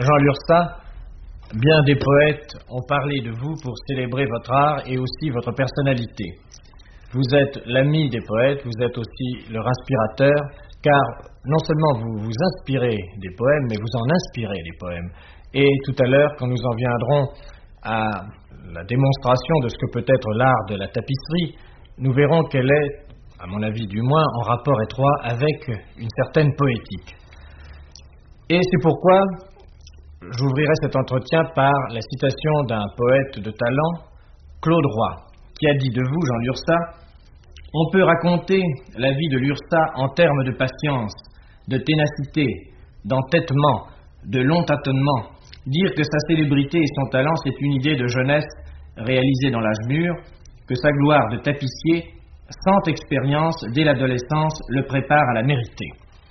Jean Lurçat, bien des poètes ont parlé de vous pour célébrer votre art et aussi votre personnalité. Vous êtes l'ami des poètes, vous êtes aussi leur inspirateur, car non seulement vous vous inspirez des poèmes, mais vous en inspirez des poèmes. Et tout à l'heure, quand nous en viendrons à la démonstration de ce que peut être l'art de la tapisserie, nous verrons qu'elle est, à mon avis du moins, en rapport étroit avec une certaine poétique. Et c'est pourquoi j'ouvrirai cet entretien par la citation d'un poète de talent, Claude Roy, qui a dit de vous, Jean Lurçat: « On peut raconter la vie de Lurçat en termes de patience, de ténacité, d'entêtement, de long tâtonnement. Dire que sa célébrité et son talent, c'est une idée de jeunesse réalisée dans l'âge mûr, que sa gloire de tapissier, sans expérience, dès l'adolescence, le prépare à la mériter. »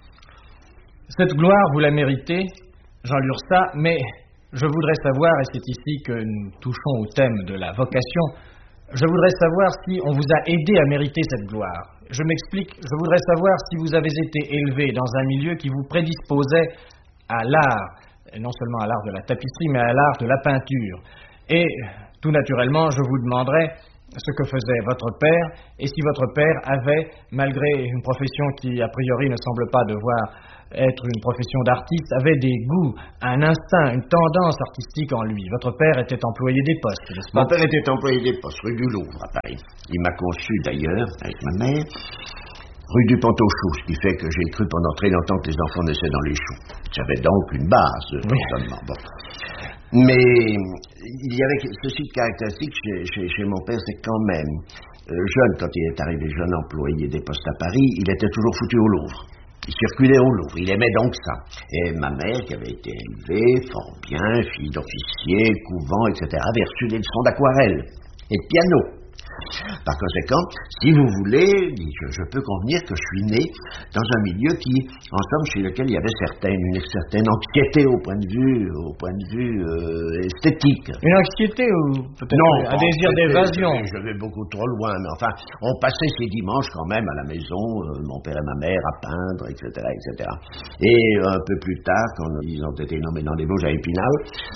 Cette gloire, vous la méritez, Jean Lurçat, mais je voudrais savoir, et c'est ici que nous touchons au thème de la vocation, je voudrais savoir si on vous a aidé à mériter cette gloire. Je m'explique, je voudrais savoir si vous avez été élevé dans un milieu qui vous prédisposait à l'art, et non seulement à l'art de la tapisserie, mais à l'art de la peinture. Et tout naturellement, je vous demanderai ce que faisait votre père, et si votre père avait, malgré une profession qui a priori ne semble pas devoir être une profession d'artiste, avait des goûts, un instinct, une tendance artistique en lui. Votre père était employé des postes, n'est-ce pas? Mon père était employé des postes, rue du Louvre, à Paris. Il m'a conçu d'ailleurs, avec ma mère, rue du Pont-aux-Choux, ce qui fait que j'ai cru pendant très longtemps que les enfants naissaient dans les choux. J'avais donc une base de fonctionnement. Bon. Mais il y avait ceci de caractéristique chez mon père, c'est quand même, jeune, quand il est arrivé jeune employé des postes à Paris, il était toujours foutu au Louvre. Il circulait au Louvre, il aimait donc ça. Et ma mère, qui avait été élevée, fort bien, fille d'officier, couvent, etc., avait reçu des leçons d'aquarelle et de piano. Par conséquent, si vous voulez, je peux convenir que je suis né dans un milieu qui, en somme, chez lequel il y avait une certaine anxiété au point de vue esthétique. Une anxiété ou peut-être un désir d'évasion? Je vais beaucoup trop loin, mais enfin, on passait ces dimanches quand même à la maison, mon père et ma mère, à peindre, etc., etc. Et un peu plus tard, quand ils ont été nommés dans les Vosges à Épinal,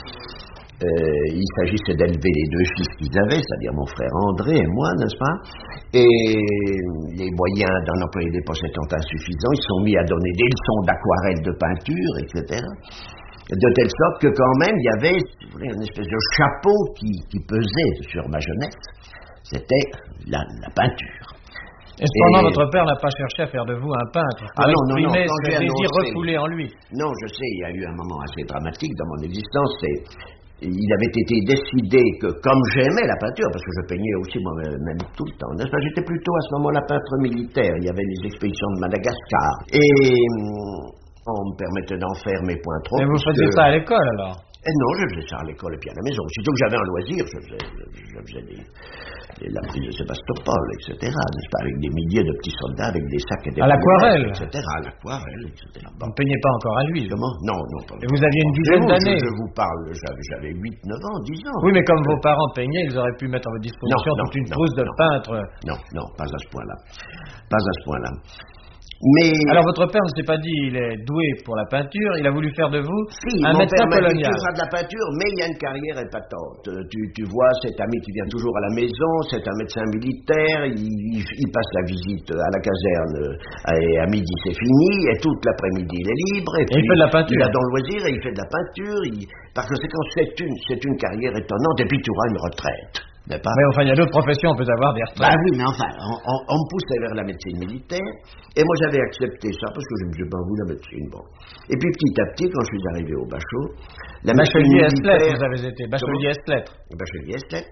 il s'agissait d'élever les deux fils qu'ils avaient, c'est-à-dire mon frère André et moi, n'est-ce pas? Et les moyens d'un employé des postes étant insuffisants, ils se sont mis à donner des leçons d'aquarelle, de peinture, etc. De telle sorte que quand même, il y avait, si vous voulez, une espèce de chapeau qui pesait sur ma jeunesse. C'était la peinture. Et cependant, votre père n'a pas cherché à faire de vous un peintre pour exprimer ce désir refoulé en lui. Non, je sais, il y a eu un moment assez dramatique dans mon existence, il avait été décidé que, comme j'aimais la peinture, parce que je peignais aussi moi-même tout le temps, n'est-ce pas, j'étais plutôt à ce moment-là peintre militaire, il y avait les expéditions de Madagascar, et on me permettait d'en faire mes points trop. Mais vous faisiez ça à l'école, alors? Non, je faisais ça à l'école et puis à la maison. Aussitôt que j'avais un loisir, je faisais la prise de Sébastopol, etc., n'est-ce pas, avec des milliers de petits soldats, avec des sacs et des... À l'aquarelle, etc., à l'aquarelle, etc. Vous ne peignez pas encore à l'huile? Comment? Non, pas. Et vous aviez une dizaine d'années? Je vous parle, j'avais 8, 9 ans, 10 ans. Oui, mais comme vos parents peignaient, ils auraient pu mettre à votre disposition toute une trousse de peintres. Non, pas à ce point-là. Pas à ce point-là. Mais... Alors votre père ne s'est pas dit il est doué pour la peinture, il a voulu faire de vous un médecin colonial. Tu feras de la peinture, mais il y a une carrière épatante. Tu vois cet ami qui vient toujours à la maison, c'est un médecin militaire, il passe la visite à la caserne et à midi c'est fini, et toute l'après-midi il est libre. Et puis, il fait de la peinture. Il a dans le loisir et il fait de la peinture. Par conséquent, c'est une carrière étonnante, et puis tu auras une retraite. Mais enfin, il y a d'autres professions, on peut avoir des retraites. Bah oui, mais enfin, on me poussait vers la médecine militaire, et moi j'avais accepté ça, parce que je me disais, ben oui, la médecine, bon. Et puis petit à petit, quand je suis arrivé au Bachot, la médecine militaire... Vous avez été bachelier Ès-Lettres. Bachelier Ès-Lettres.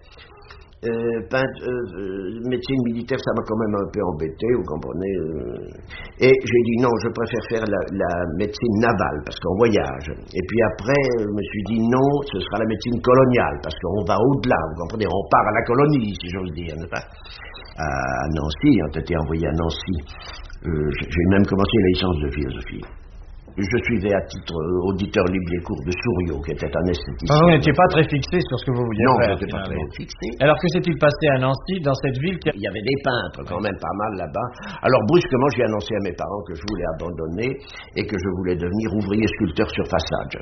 Médecine militaire, ça m'a quand même un peu embêté, vous comprenez. Et j'ai dit non, je préfère faire la médecine navale, parce qu'on voyage. Et puis après, je me suis dit non, ce sera la médecine coloniale, parce qu'on va au-delà, vous comprenez, on part à la colonie, si j'ose dire, n'est-ce pas? À Nancy, on a été envoyé à Nancy. J'ai même commencé la licence de philosophie. Je suivais à titre auditeur libre les cours de Souriau, qui était un esthéticien. Vous n'étiez pas très fixé sur ce que vous vouliez Non, faire. je n'étais pas très fixé. Alors que s'est-il passé à Nancy, dans cette ville Il y avait des peintres quand même pas mal là-bas. Alors brusquement, j'ai annoncé à mes parents que je voulais abandonner et que je voulais devenir ouvrier sculpteur sur façade.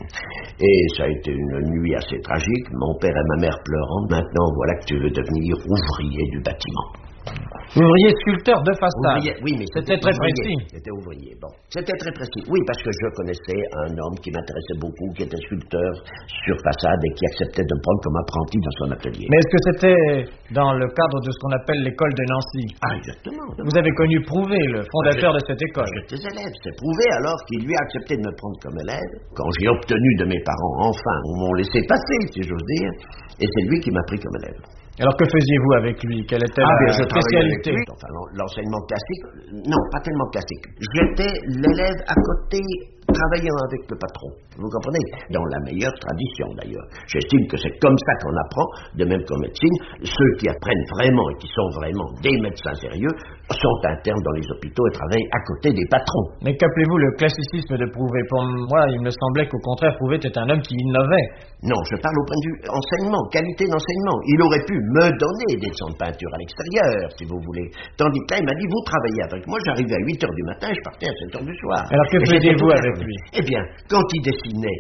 Et ça a été une nuit assez tragique. Mon père et ma mère pleurant. Maintenant, voilà que tu veux devenir ouvrier du bâtiment. Ouvrier sculpteur de façade. Oui, mais c'était très précis. C'était ouvrier, bon. C'était très précis. Oui, parce que je connaissais un homme qui m'intéressait beaucoup, qui était sculpteur sur façade et qui acceptait de me prendre comme apprenti dans son atelier. Mais est-ce que c'était dans le cadre de ce qu'on appelle l'école de Nancy? Ah, exactement. Vous avez connu Prouvé, le fondateur de cette école. J'étais élève. C'est Prouvé alors qu'il lui a accepté de me prendre comme élève. Quand j'ai obtenu de mes parents, enfin, m'ont laissé passer, si j'ose dire, et c'est lui qui m'a pris comme élève. Alors que faisiez-vous avec lui? Quelle était la spécialité? Enfin, l'enseignement classique, non, pas tellement classique. J'étais l'élève à côté, travaillant avec le patron. Vous comprenez? Dans la meilleure tradition d'ailleurs. J'estime que c'est comme ça qu'on apprend, de même qu'en médecine. Ceux qui apprennent vraiment et qui sont vraiment des médecins sérieux sont internes dans les hôpitaux et travaillent à côté des patrons. Mais qu'appelez-vous le classicisme de Prouvé? Pour moi, il me semblait qu'au contraire, Prouvé était un homme qui innovait. Non, je parle au point de vue enseignement, qualité d'enseignement. Il aurait pu me donner des leçons de peinture à l'extérieur, si vous voulez. Tandis que là, il m'a dit, vous travaillez avec moi, j'arrivais à 8h du matin, je partais à 7h du soir. Alors que faisiez-vous avec lui? Eh bien, quand il dessinait,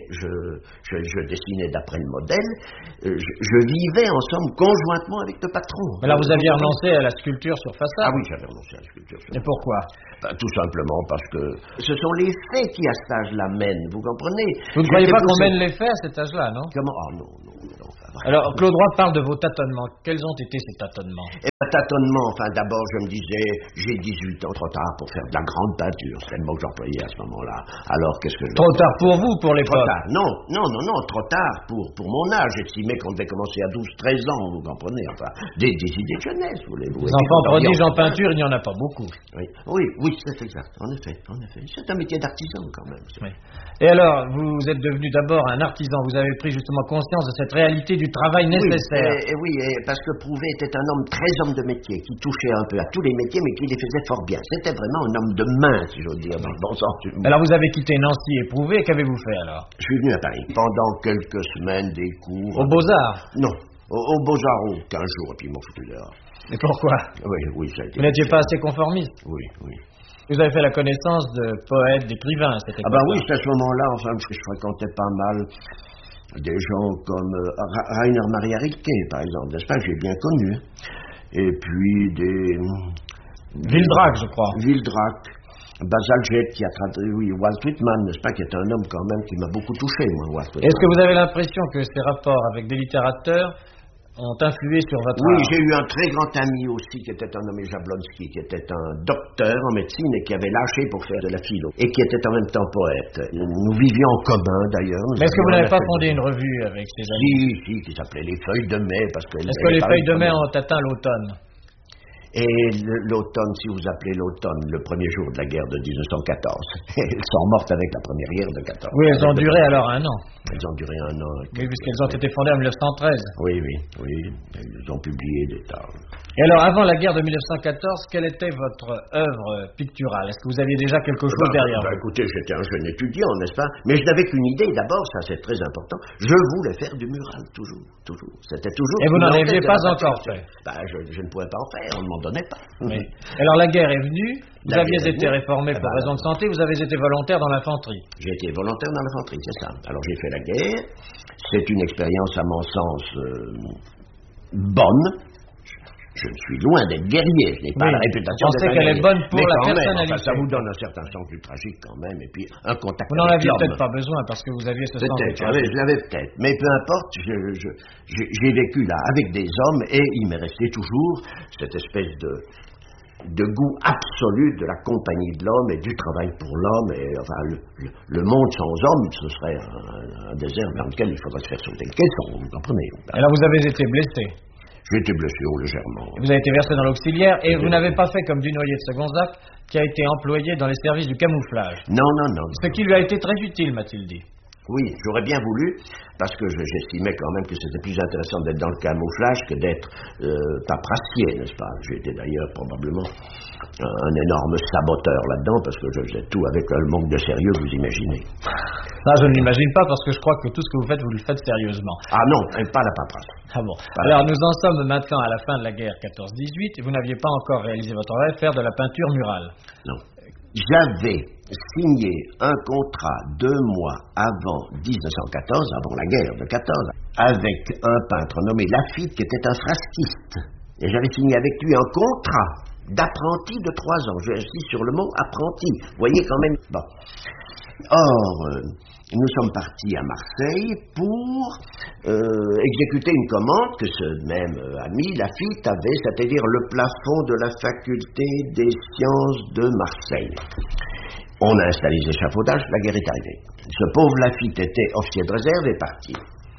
je dessinais d'après le modèle, je vivais ensemble conjointement avec le patron. Mais là, vous aviez renoncé à la sculpture sur façade? Ah oui, j'avais renoncé à la sculpture sur façade. Et pourquoi? Tout simplement parce que ce sont les faits qui, à cet âge-là, mènent, vous comprenez? Vous ne croyez pas qu'on mène les faits à cet âge-là, non? Comment? Ah non. Alors, Claude Roy parle de vos tâtonnements. Quels ont été ces tâtonnements? Tâtonnement, enfin, d'abord, je me disais, j'ai 18 ans, trop tard pour faire de la grande peinture. C'est le mot que j'employais à ce moment-là. Alors, qu'est-ce que je... Trop tard pour vous, pour l'époque? Trop tard. Non, trop tard pour mon âge. J'estimais qu'on devait commencer à 12-13 ans, vous comprenez, enfin, des idées de jeunesse, voulez-vous. Les enfants prodiges en peinture, il n'y en a pas beaucoup. Oui, c'est exact, en effet. C'est un métier d'artisan, quand même. Oui. Et alors, vous êtes devenu d'abord un artisan. Vous avez pris justement conscience de cette réalité du travail nécessaire. Oui, parce que Prouvé était un homme très homme de métier, qui touchait un peu à tous les métiers, mais qui les faisait fort bien. C'était vraiment un homme de main, si j'ose dire, dans le bon sens du mot. Alors, vous avez quitté Nancy et Prouvé. Qu'avez-vous fait, alors? Je suis venu à Paris. Pendant quelques semaines, des cours... Aux Beaux-Arts? Non, aux Beaux-Arts, 15 jours, et puis ils m'ont foutu dehors. Et pourquoi? Oui, ça a été... Vous n'étiez pas assez conformiste? Oui. Vous avez fait la connaissance de poètes, d'écrivains, c'était Ah ben oui, c'est à ce moment-là, enfin, je fréquentais pas mal des gens comme Rainer Maria Rilke, par exemple, n'est-ce pas, que j'ai bien connu. Et puis des... Wildrac, je crois. Wildrac, Bazalgette, qui a traduit Walt Whitman, n'est-ce pas, qui est un homme quand même qui m'a beaucoup touché, moi, Walt Whitman. Est-ce que vous avez l'impression que ces rapports avec des littérateurs ont influé sur votre art? J'ai eu un très grand ami aussi qui était un nommé Jablonski, qui était un docteur en médecine et qui avait lâché pour faire de la philo et qui était en même temps poète. Nous vivions en commun d'ailleurs. Mais est-ce que vous n'avez pas fondé une revue avec ces amis? Si, qui s'appelait Les Feuilles de Mai. Est-ce que les Feuilles de Mai ont atteint l'automne? Et l'automne, si vous appelez l'automne, le premier jour de la guerre de 1914. Elles sont mortes avec la première guerre de 14. Oui, elles ont duré alors un an. Elles ont duré un an. Oui, puisqu'elles ont été fondées en 1913. Oui. Elles ont publié des tas. Et alors, avant la guerre de 1914, quelle était votre œuvre picturale? Est-ce que vous aviez déjà quelque chose derrière vous? Écoutez, j'étais un jeune étudiant, n'est-ce pas? Mais je n'avais qu'une idée. D'abord, ça c'est très important, je voulais faire du mural, toujours. C'était toujours... Et vous n'en aviez pas encore fait? Je ne pouvais pas en faire, on ne m'en donnait pas. Oui. Alors, la guerre est venue, vous aviez été réformé pour raison de santé, vous avez été volontaire dans l'infanterie. J'ai été volontaire dans l'infanterie, c'est ça. Alors, j'ai fait la guerre. C'est une expérience, à mon sens, bonne. Je suis loin d'être guerrier, je n'ai pas la réputation d'être guerrier. qu'elle est bonne pour la personnalité. Ça vous donne un certain sens du tragique quand même, et puis un contact vous n'en avec aviez l'homme. peut-être pas besoin, parce que vous aviez ce sens du tragique. Je l'avais peut-être, mais peu importe, j'ai vécu là avec des hommes, et il m'est resté toujours cette espèce de goût absolu de la compagnie de l'homme et du travail pour l'homme, et enfin le monde sans homme, ce serait un désert dans lequel il faudrait se faire sauter le caisson, vous comprenez? Alors vous avez été blessé? J'ai été blessé légèrement. Vous avez été versé dans l'auxiliaire et vous n'avez pas fait comme Dunoyer de Segonzac, qui a été employé dans les services du camouflage. Non. Ce qui lui a été très utile, m'a-t-il dit. Oui, j'aurais bien voulu, parce que j'estimais quand même que c'était plus intéressant d'être dans le camouflage que d'être paperassier, n'est-ce pas? J'ai été d'ailleurs probablement un énorme saboteur là-dedans, parce que je faisais tout avec le manque de sérieux, vous imaginez. Ça, je ne l'imagine pas, parce que je crois que tout ce que vous le faites sérieusement. Ah non, pas la paperasse. Ah bon. Alors, nous en sommes maintenant à la fin de la guerre 14-18, et vous n'aviez pas encore réalisé votre rêve, faire de la peinture murale. Non. J'avais signé un contrat 2 mois avant 1914, avant la guerre de 14, avec un peintre nommé Lafitte, qui était un frasquiste. Et j'avais signé avec lui un contrat d'apprenti de 3 ans. J'insiste sur le mot apprenti. Vous voyez quand même. Bon. Or, nous sommes partis à Marseille pour exécuter une commande que ce même ami Lafitte avait, c'est-à-dire le plafond de la faculté des sciences de Marseille. On a installé les échafaudages, la guerre est arrivée. Ce pauvre Lafitte était officier de réserve et parti.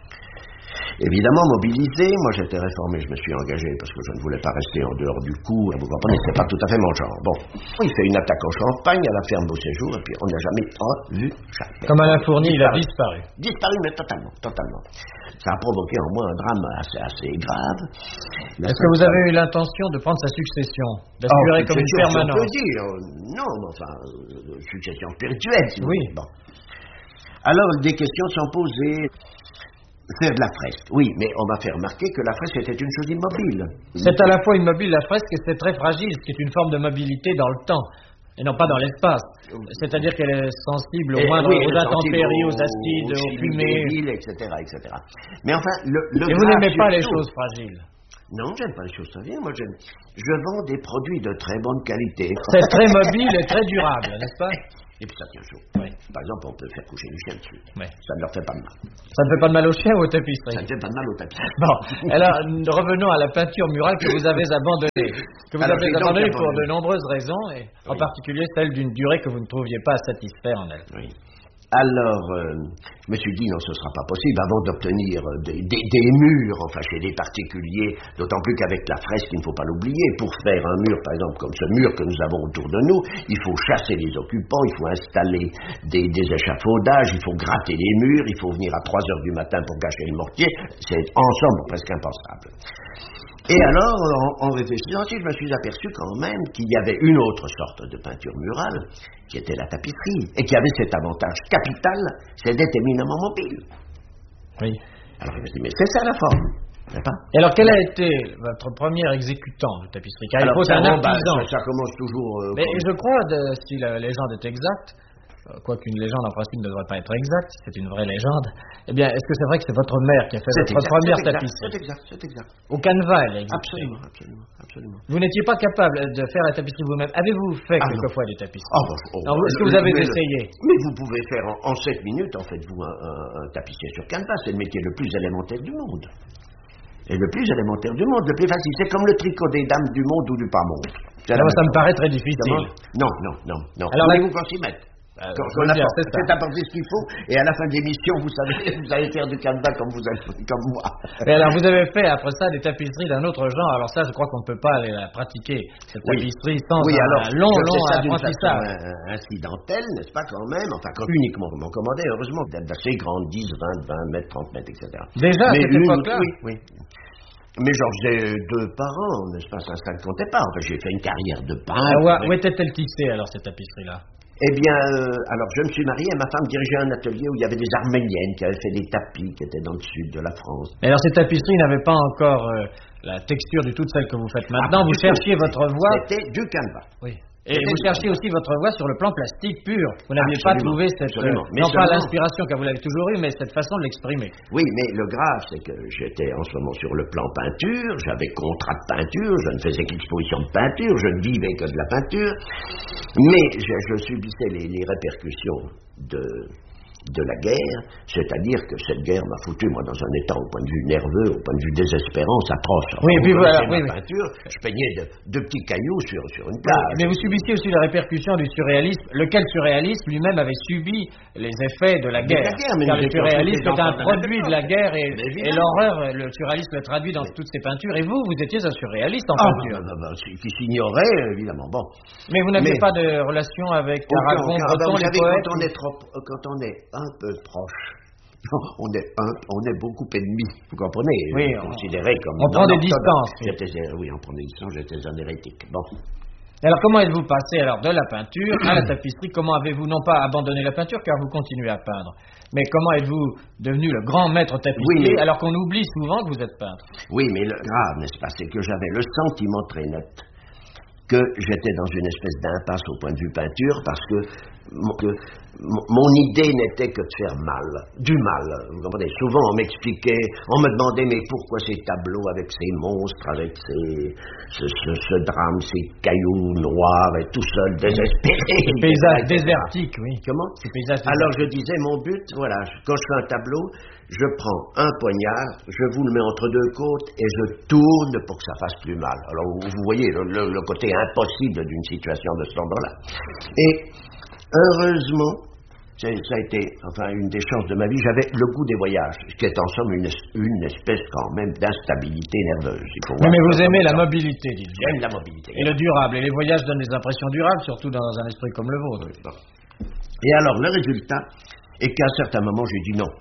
Évidemment mobilisé, moi j'étais réformé, je me suis engagé parce que je ne voulais pas rester en dehors du coup, vous comprenez, c'était pas tout à fait mon genre. Bon, il fait une attaque en Champagne à la ferme Beauséjour et puis on n'a jamais vu jamais. Comme Alain Fournier, il a disparu. Disparu, mais totalement. Ça a provoqué en moi un drame assez grave. Est-ce que vous avez eu l'intention de prendre sa succession, d'assurer comme une permanence? On peut dire, non, mais enfin, succession spirituelle, si vous voulez. Bon. Alors des questions sont posées. Faire de la fresque, oui, mais on m'a fait remarquer que la fresque était une chose immobile. C'est à la fois immobile, la fresque, et c'est très fragile, ce qui est une forme de mobilité dans le temps, et non pas dans l'espace. C'est-à-dire qu'elle est sensible aux intempéries, aux acides, aux fumées, etc. Mais enfin, et vous n'aimez pas les choses fragiles? Non, j'aime pas les choses fragiles. Moi, je vends des produits de très bonne qualité. C'est très mobile et très durable, n'est-ce pas? Et puis ça tient chaud. Oui. Par exemple, on peut faire coucher les chiens dessus. Oui. Ça ne leur fait pas de mal. Ça ne fait pas de mal aux chiens ou aux tapisseries? Ça ne fait pas de mal aux tapisseries. Bon, alors revenons à la peinture murale que vous avez abandonnée. Pour de nombreuses raisons, et en particulier celle d'une durée que vous ne trouviez pas satisfaire en elle. Oui. Alors, je me suis dit, non, ce ne sera pas possible avant d'obtenir des murs, enfin, chez des particuliers, d'autant plus qu'avec la fresque, il ne faut pas l'oublier, pour faire un mur, par exemple, comme ce mur que nous avons autour de nous, il faut chasser les occupants, il faut installer des échafaudages, il faut gratter les murs, il faut venir à 3 heures du matin pour gâcher le mortier, c'est ensemble presque impensable. Et alors, en réfléchissant, je me suis aperçu quand même qu'il y avait une autre sorte de peinture murale, qui était la tapisserie, et qui avait cet avantage capital, c'est d'être éminemment mobile. Oui. Alors je me suis dit, mais c'est ça la forme, n'est-ce pas? Et alors, quel a été votre premier exécutant de tapisserie? Car il faut un artisan. Ça commence toujours... Mais je crois, si la légende est exacte, quoiqu'une légende en principe ne devrait pas être exacte, c'est une vraie légende, eh bien, est-ce que c'est vrai que c'est votre mère qui a fait votre première tapisserie? C'est exact. Au canevas, elle est exécutée. Absolument. Vous n'étiez pas capable de faire la tapisserie vous-même. Avez-vous fait quelquefois des tapisseries? Est-ce que vous avez essayé? Mais vous pouvez faire en 7 minutes, en faites-vous un tapissier sur canevas, c'est le métier le plus élémentaire du monde. Et le plus élémentaire du monde, le plus facile. C'est comme le tricot des dames du monde ou du pas monde. Ça me paraît très difficile. Non. Alors, vous qu'on s'y mette. C'est apporter ce qu'il faut, et à la fin de l'émission, vous savez, vous allez faire du canevas comme moi. Et alors, vous avez fait après ça des tapisseries d'un autre genre. Alors ça, je crois qu'on ne peut pas aller la pratiquer, cette tapisserie, sans un long apprentissage. Incidentelle, n'est-ce pas, quand même, enfin, uniquement comme on commandait, heureusement, d'assez grande, 10, 20 mètres, 30 mètres, etc. Déjà, à cette époque-là? Oui. Mais j'en faisais 2 par an, n'est-ce pas, ça ne comptait pas. Enfin, j'ai fait une carrière de peintre. Où était-elle tissée, alors, cette tapisserie-là? Eh bien, alors je me suis marié et ma femme dirigeait un atelier où il y avait des Arméniennes qui avaient fait des tapis qui étaient dans le sud de la France. Mais alors ces tapisseries n'avaient pas encore la texture du tout de celle que vous faites maintenant. Vous cherchiez votre voix. C'était du canevas. Oui. Et vous cherchiez aussi votre voix sur le plan plastique pur. Vous n'aviez pas trouvé cette... non pas l'inspiration car vous l'avez toujours eue, mais cette façon de l'exprimer. Oui, mais le grave, c'est que j'étais en ce moment sur le plan peinture, j'avais contrat de peinture, je ne faisais qu'exposition de peinture, je ne vivais que de la peinture, mais je subissais les répercussions de la guerre, c'est-à-dire que cette guerre m'a foutu, moi, dans un état au point de vue nerveux, au point de vue désespérance atroce. Oui, et puis voilà, peinture, je peignais de petits cailloux sur une plage. Mais vous subissiez aussi les répercussions du surréalisme, lequel surréalisme lui-même avait subi les effets de la guerre. Car le surréalisme est un produit de la guerre et l'horreur, le surréalisme est traduit dans toutes ses peintures. Et vous étiez un surréaliste en peinture. Qui s'ignorait, évidemment. Bon. Mais vous n'aviez pas de relation avec Aragon, Breton, les poètes? Quand on est un peu proche On est beaucoup ennemis, vous comprenez? Oui, considéré comme... On prend des distances. Oui, on prend des distances, j'étais un hérétique. Bon. Et alors, comment êtes-vous passé alors de la peinture à la tapisserie? Comment avez-vous non pas abandonné la peinture, car vous continuez à peindre, mais comment êtes-vous devenu le grand maître tapissier, alors qu'on oublie souvent que vous êtes peintre? Oui, mais le grave, n'est-ce pas, c'est que j'avais le sentiment très net que j'étais dans une espèce d'impasse au point de vue peinture, parce que mon idée n'était que de faire du mal. Vous comprenez? Souvent, on m'expliquait, on me demandait, mais pourquoi ces tableaux avec ces monstres, avec ce drame, ces cailloux noirs, et tout seul, désespéré. Ces paysages désertiques, oui. Comment? Ces paysages Alors je disais, mon but, voilà, quand je fais un tableau, je prends un poignard, je vous le mets entre deux côtes et je tourne pour que ça fasse plus mal. Alors vous voyez le côté impossible d'une situation de ce genre-là. Et heureusement, ça a été une des chances de ma vie, j'avais le goût des voyages, ce qui est en somme une espèce quand même d'instabilité nerveuse. Mais vous aimez la mobilité, dites-vous. J'aime la mobilité. Et le durable. Et les voyages donnent des impressions durables, surtout dans un esprit comme le vôtre. Et alors, le résultat est qu'à un certain moment, j'ai dit non,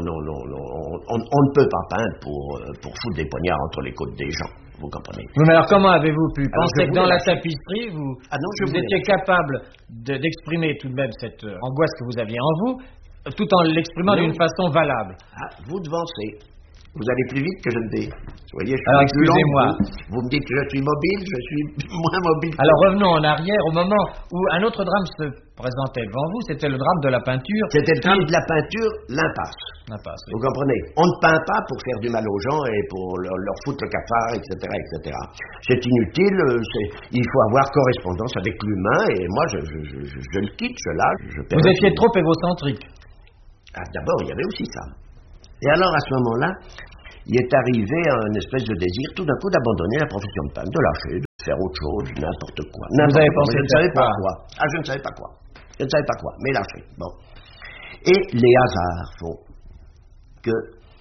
on ne peut pas peindre pour foutre des poignards entre les côtes des gens. Vous comprenez? Oui, mais alors comment avez-vous pu penser que dans la tapisserie, vous étiez capable d'exprimer tout de même cette angoisse que vous aviez en vous, tout en l'exprimant d'une façon valable? Vous devancez. Vous allez plus vite que je ne vais. Vous voyez, alors excusez-moi. Vous me dites que je suis mobile, je suis moins mobile. Alors revenons en arrière au moment où un autre drame se présentait devant vous, c'était le drame de la peinture. C'était le drame de la peinture, l'impasse. L'impasse, oui. Vous comprenez? On ne peint pas pour faire du mal aux gens et pour leur foutre le cafard, etc., etc. C'est inutile, il faut avoir correspondance avec l'humain et moi je le quitte, je lâche. Vous étiez trop égocentrique. D'abord, il y avait aussi ça. Et alors, à ce moment-là, il est arrivé une espèce de désir, tout d'un coup, d'abandonner la profession de peintre, de lâcher, de faire autre chose, n'importe quoi. Vous avez pensé je ne savais pas quoi. Je ne savais pas quoi. Je ne savais pas quoi, mais lâcher. Bon. Et les hasards font que,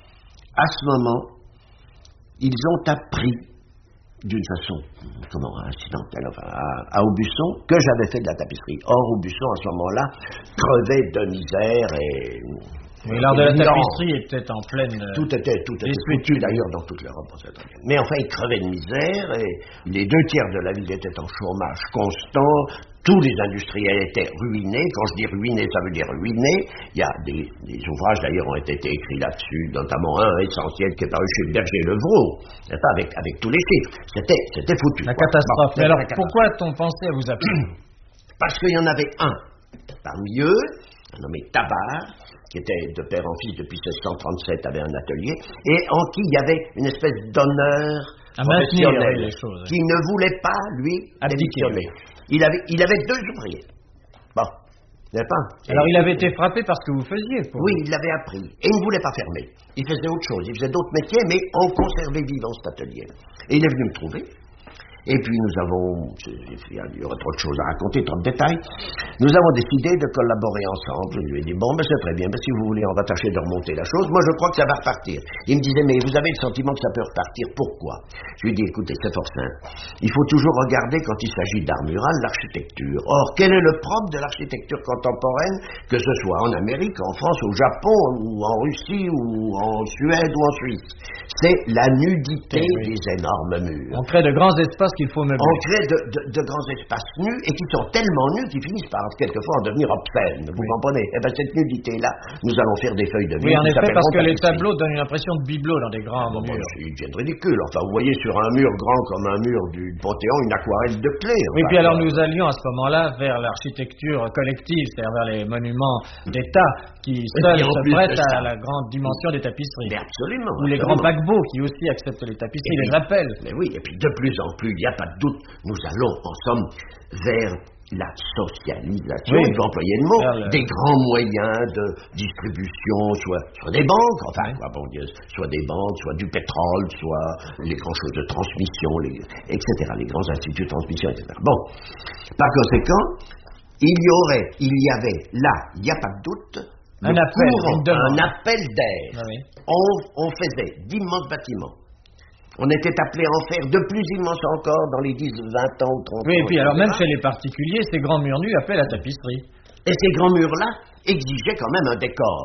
à ce moment, ils ont appris, d'une façon, incidentelle, à Aubusson, que j'avais fait de la tapisserie. Or, Aubusson, à ce moment-là, crevait de misère et... Mais l'art de la tapisserie était en pleine... Tout était foutu d'ailleurs dans toute l'Europe. Mais enfin, il crevait de misère et les 2 tiers de la ville étaient en chômage constant. Tous les industriels étaient ruinés. Quand je dis ruinés, ça veut dire ruinés. Il y a des ouvrages d'ailleurs ont été écrits là-dessus, notamment un essentiel qui est paru chez Berger-Levrault, avec tous les chiffres. C'était foutu. La catastrophe. Mais alors, pourquoi a-t-on pensé à vous appeler? Parce qu'il y en avait un parmi eux, un nommé Tabar, qui était de père en fils depuis 1637, avait un atelier, et en qui il y avait une espèce d'honneur professionnel, qui ne voulait pas, lui, démissionner. Il avait 2 ouvriers. Bon, n'est-ce pas? Alors il avait été frappé par ce que vous faisiez. Oui, il l'avait appris, et il ne voulait pas fermer. Il faisait autre chose, il faisait d'autres métiers, mais on conservait vivant cet atelier. Et il est venu me trouver. Et puis il y aurait trop de choses à raconter, trop de détails. Nous avons décidé de collaborer ensemble. Je lui ai dit, bon, ben c'est très bien, si vous voulez, on va tâcher de remonter la chose. Moi, je crois que ça va repartir. Il me disait, mais vous avez le sentiment que ça peut repartir, pourquoi? Je lui ai dit, écoutez, c'est fort simple. Il faut toujours regarder, quand il s'agit d'art mural, l'architecture. Or, quel est le propre de l'architecture contemporaine, que ce soit en Amérique, en France, au Japon, ou en Russie, ou en Suède, ou en Suisse? C'est la nudité des énormes murs. On crée de grands espaces qu'il faut meubler. On crée de grands espaces nus et qui sont tellement nus qu'ils finissent par quelquefois en devenir obscènes. Vous comprenez? Eh bien, cette nudité-là, nous allons faire des feuilles de vie. Oui, en effet, parce que les tableaux donnent une impression de bibelot dans des grands murs. Ils deviennent ridicules. Enfin, vous voyez sur un mur grand comme un mur du Panthéon une aquarelle de clé. Oui, puis alors nous allions à ce moment-là vers l'architecture collective, c'est-à-dire vers les monuments d'État qui seuls se prêtent à la grande dimension des tapisseries. Mais absolument. Ou les grands paquebots qui aussi acceptent les tapisseries, les appellent. Mais oui, et puis de plus en plus, il n'y a pas de doute, nous allons en somme vers la socialisation, je vais employer le mot, des grands moyens de distribution, soit des banques, soit des banques, soit du pétrole, soit les grandes choses de transmission, etc., les grands instituts de transmission, etc. Bon, par conséquent, il y avait là, il n'y a pas de doute, un appel d'air. Ah oui. On faisait d'immenses bâtiments. On était appelé à en faire de plus immenses encore dans les 10, 20 ans ou 30 ans. Oui, et puis alors même chez les particuliers, ces grands murs nus appellent la tapisserie. Et ces grands murs-là exigeaient quand même un décor.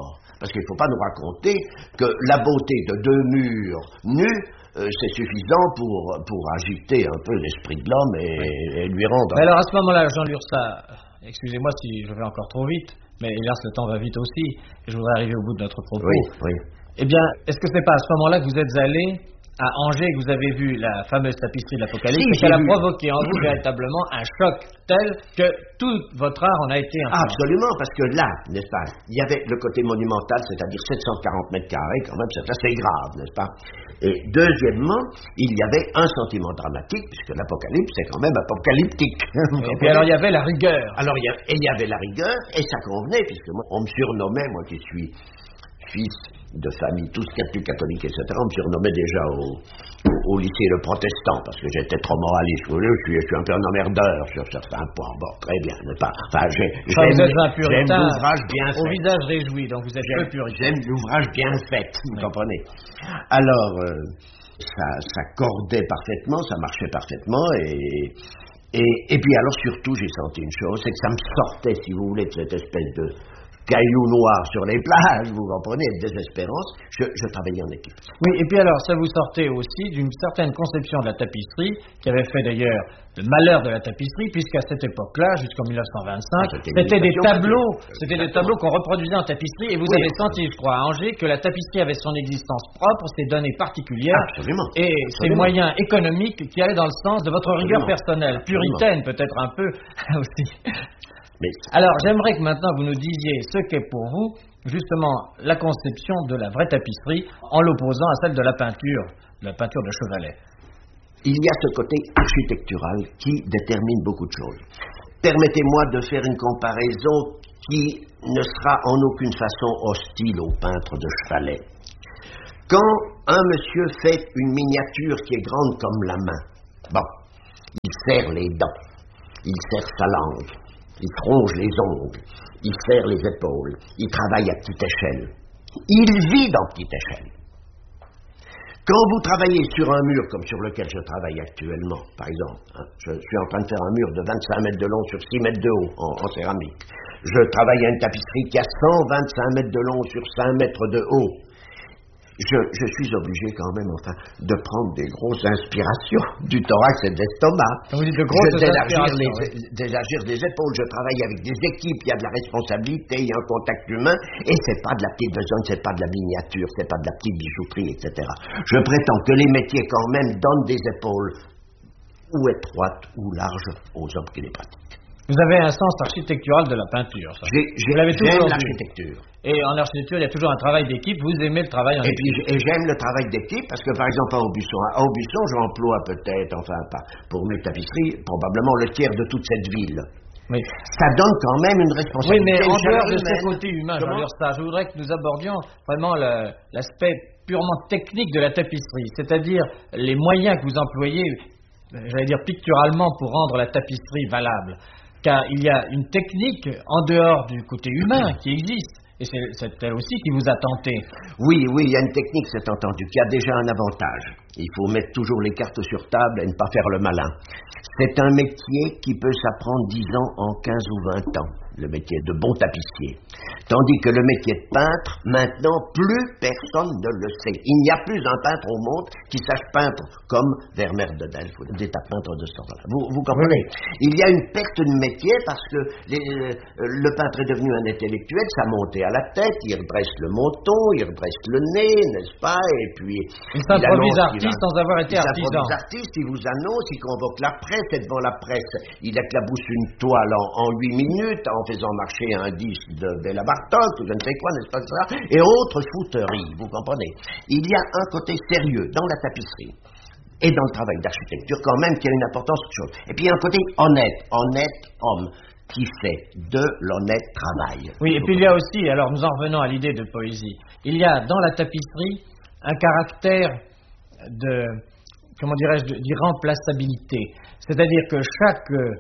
parce qu'il ne faut pas nous raconter que la beauté de deux murs nus, c'est suffisant pour agiter un peu l'esprit de l'homme et lui rendre... Mais alors à ce moment-là, Jean Lurçat, excusez-moi si je vais encore trop vite, mais hélas le temps va vite aussi, et je voudrais arriver au bout de notre propos. Oui. Eh bien, est-ce que ce n'est pas à ce moment-là que vous êtes allé à Angers, que vous avez vu la fameuse tapisserie de l'Apocalypse, et qu'elle a provoqué en vous véritablement un choc tel que tout votre art en a été influencé? Absolument, parce que là, n'est-ce pas, il y avait le côté monumental, c'est-à-dire 740 mètres carrés, quand même, c'est assez grave, n'est-ce pas? Et deuxièmement, il y avait un sentiment dramatique, puisque l'Apocalypse, c'est quand même apocalyptique. Et puis alors, il y avait la rigueur. Alors, il y avait la rigueur, et ça convenait, puisque moi, on me surnommait, moi qui suis fils de famille, tout ce qui est plus catholique, etc., on me surnommait déjà au lycée le protestant, parce que j'étais trop moraliste. Je suis un peu un emmerdeur sur certains points. Bon, très bien, n'est-ce pas? Enfin, j'aime l'ouvrage bien fait. Au visage réjoui, donc vous êtes peu puritain. J'aime l'ouvrage bien fait, vous comprenez? Alors, ça cordait parfaitement, ça marchait parfaitement, et puis alors surtout, j'ai senti une chose, c'est que ça me sortait, si vous voulez, de cette espèce de cailloux noirs sur les plages, vous comprenez, de désespérance, je travaillais en équipe. Oui, et puis alors, ça vous sortait aussi d'une certaine conception de la tapisserie, qui avait fait d'ailleurs le malheur de la tapisserie, puisqu'à cette époque-là, jusqu'en 1925, c'était des tableaux qu'on reproduisait en tapisserie, et vous avez senti, je crois, à Angers, que la tapisserie avait son existence propre, ses données particulières, et ses moyens économiques qui allaient dans le sens de votre rigueur personnelle, puritaine peut-être un peu aussi. Alors, j'aimerais que maintenant vous nous disiez ce qu'est pour vous, justement, la conception de la vraie tapisserie en l'opposant à celle de la peinture de chevalet. Il y a ce côté architectural qui détermine beaucoup de choses. Permettez-moi de faire une comparaison qui ne sera en aucune façon hostile au peintre de chevalet. Quand un monsieur fait une miniature qui est grande comme la main, bon, il serre les dents, il serre sa langue, il fronge les ongles, il serre les épaules, il travaille à petite échelle. Il vit dans petite échelle. Quand vous travaillez sur un mur comme sur lequel je travaille actuellement, par exemple, je suis en train de faire un mur de 25 mètres de long sur 6 mètres de haut en céramique. Je travaille à une tapisserie qui a 125 mètres de long sur 5 mètres de haut. Je suis obligé quand même, enfin, de prendre des grosses inspirations du thorax et de l'estomac. D'élargir les épaules. Je travaille avec des équipes, il y a de la responsabilité, il y a un contact humain, et c'est pas de la petite besogne, c'est pas de la miniature, c'est pas de la petite bijouterie, etc. Je prétends que les métiers quand même donnent des épaules ou étroites ou larges aux hommes qui les pratiquent. Vous avez un sens architectural de la peinture, ça. J'aime l'architecture. Et en architecture, il y a toujours un travail d'équipe. Vous aimez le travail en équipe. Et j'aime le travail d'équipe parce que, par exemple, à Aubusson, j'emploie peut-être, enfin, pas pour mes tapisseries, probablement le tiers de toute cette ville. Oui. Ça donne quand même une responsabilité. Oui, mais en dehors de ce côté humain, je voudrais que nous abordions vraiment l'aspect purement technique de la tapisserie, c'est-à-dire les moyens que vous employez, j'allais dire picturalement, pour rendre la tapisserie valable. Car il y a une technique en dehors du côté humain qui existe. Et c'est elle aussi qui vous a tenté. Oui, il y a une technique, c'est entendu, qui a déjà un avantage. Il faut mettre toujours les cartes sur table et ne pas faire le malin. C'est un métier qui peut s'apprendre, disons, en 15 ou 20 ans, le métier de bon tapissier. Tandis que le métier de peintre, maintenant, plus personne ne le sait. Il n'y a plus un peintre au monde qui sache peindre comme Vermeer de Delft ou des peintres de ce genre-là. Vous comprenez? Oui. Il y a une perte de métier parce que le peintre est devenu un intellectuel, ça montait à la tête, il redresse le menton, il redresse le nez, n'est-ce pas? Et puis... Il s'improvise artiste sans avoir été artisan. Il s'improvise artiste, il vous annonce, il convoque la presse, et devant la presse, il éclabousse une toile en 8 minutes en faisant marcher un disque de Béla Bartok, ou je ne sais quoi, n'est-ce pas ça? Et autres fouteries, vous comprenez? Il y a un côté sérieux dans la tapisserie et dans le travail d'architecture quand même qui a une importance de chose. Et puis il y a un côté honnête homme, qui fait de l'honnête travail. Oui, et puis il y a aussi, alors nous en revenons à l'idée de poésie, il y a dans la tapisserie un caractère de, comment dirais-je, d'irremplaçabilité. C'est-à-dire que chaque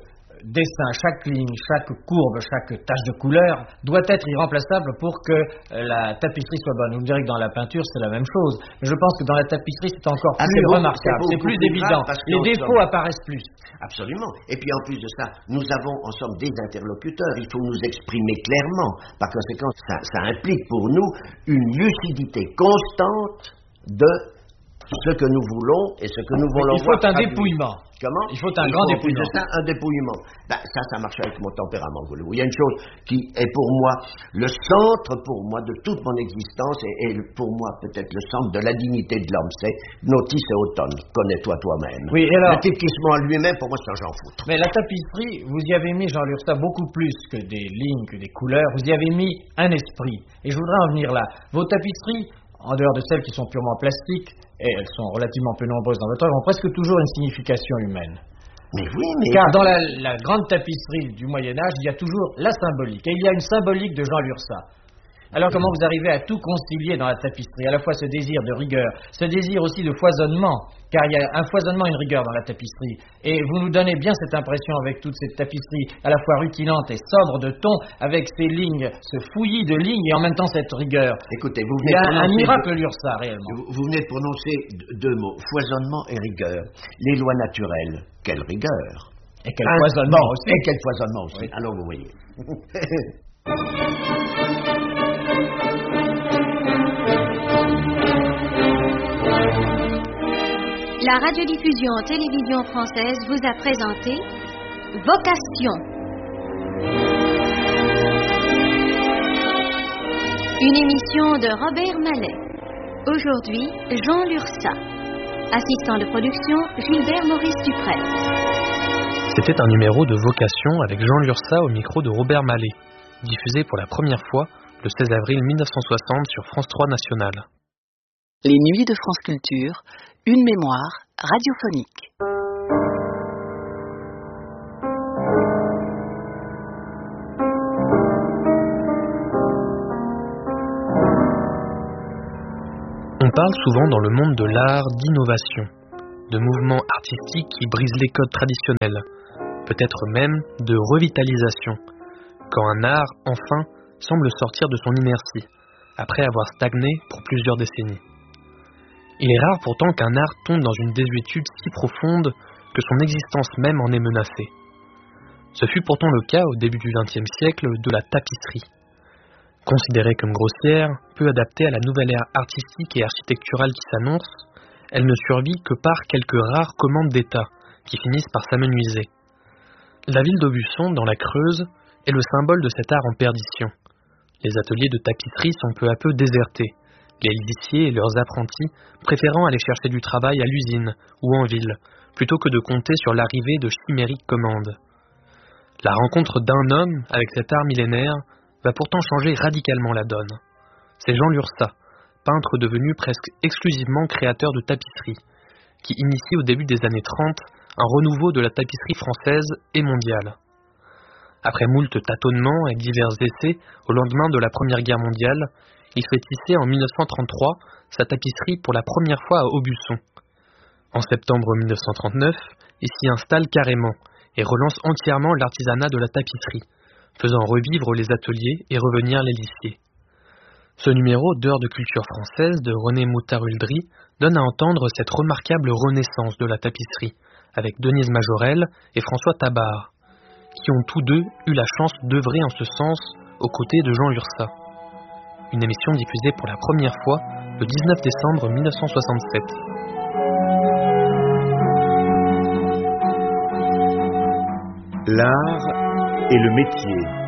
dessin, chaque ligne, chaque courbe, chaque tache de couleur doit être irremplaçable pour que la tapisserie soit bonne. Vous me direz que dans la peinture, c'est la même chose. Mais je pense que dans la tapisserie, c'est encore plus remarquable, c'est plus évident. Les défauts apparaissent plus. Absolument. Et puis en plus de ça, nous avons en somme des interlocuteurs. Il faut nous exprimer clairement. Par conséquent, ça implique pour nous une lucidité constante de ce que nous voulons et ce que nous voulons voir. Il faut un dépouillement. Comment? Il faut un grand dépouillement. C'est ça, un dépouillement. Ça marche avec mon tempérament. Il y a une chose qui est pour moi le centre, pour moi, de toute mon existence et pour moi peut-être le centre de la dignité de l'homme. C'est Notice et Automne. Connais-toi toi-même. Oui, et alors, le type qui se met en lui-même, pour moi, c'est un j'en foutre. Mais la tapisserie, vous y avez mis, Jean Lursa, beaucoup plus que des lignes, que des couleurs. Vous y avez mis un esprit. Et je voudrais en venir là. Vos tapisseries, en dehors de celles qui sont purement plastiques, et elles sont relativement peu nombreuses dans votre œuvre, ont presque toujours une signification humaine. Mais oui, mais... Car dans la grande tapisserie du Moyen-Âge, il y a toujours la symbolique. Et il y a une symbolique de Jean Lursa. Alors comment vous arrivez à tout concilier dans la tapisserie? À la fois ce désir de rigueur, ce désir aussi de foisonnement, car il y a un foisonnement et une rigueur dans la tapisserie. Et vous nous donnez bien cette impression avec toute cette tapisserie, à la fois rutilante et sobre de ton, avec ces lignes, ce fouillis de lignes et en même temps cette rigueur. Écoutez, vous venez il y a un miracle Lursa, réellement. Vous venez de prononcer deux mots, foisonnement et rigueur. Les lois naturelles, quelle rigueur! Et quel foisonnement aussi. Et quel foisonnement aussi. Oui. Alors vous voyez. La radiodiffusion télévision française vous a présenté Vocation. Une émission de Robert Mallet. Aujourd'hui, Jean Lursa. Assistant de production, Gilbert Maurice Dupré. C'était un numéro de Vocation avec Jean Lursa au micro de Robert Mallet, diffusé pour la première fois le 16 avril 1960 sur France 3 National. Les Nuits de France Culture, une mémoire radiophonique. On parle souvent dans le monde de l'art d'innovation, de mouvements artistiques qui brisent les codes traditionnels, peut-être même de revitalisation, quand un art, enfin, semble sortir de son inertie, après avoir stagné pour plusieurs décennies. Il est rare pourtant qu'un art tombe dans une désuétude si profonde que son existence même en est menacée. Ce fut pourtant le cas au début du XXe siècle de la tapisserie. Considérée comme grossière, peu adaptée à la nouvelle ère artistique et architecturale qui s'annonce, elle ne survit que par quelques rares commandes d'État qui finissent par s'amenuiser. La ville d'Aubusson, dans la Creuse, est le symbole de cet art en perdition. Les ateliers de tapisserie sont peu à peu désertés, les lycéens et leurs apprentis préférant aller chercher du travail à l'usine ou en ville, plutôt que de compter sur l'arrivée de chimériques commandes. La rencontre d'un homme avec cet art millénaire va pourtant changer radicalement la donne. C'est Jean Lursa, peintre devenu presque exclusivement créateur de tapisserie, qui initie au début des années 30 un renouveau de la tapisserie française et mondiale. Après moult tâtonnements et divers essais au lendemain de la Première Guerre mondiale, il fait tisser en 1933 sa tapisserie pour la première fois à Aubusson. En septembre 1939, il s'y installe carrément et relance entièrement l'artisanat de la tapisserie, faisant revivre les ateliers et revenir les lycées. Ce numéro d'Heures de culture française de René Moutard-Huldry donne à entendre cette remarquable renaissance de la tapisserie, avec Denise Majorelle et François Tabar, qui ont tous deux eu la chance d'œuvrer en ce sens aux côtés de Jean Lursa. Une émission diffusée pour la première fois le 19 décembre 1967. L'art et le métier.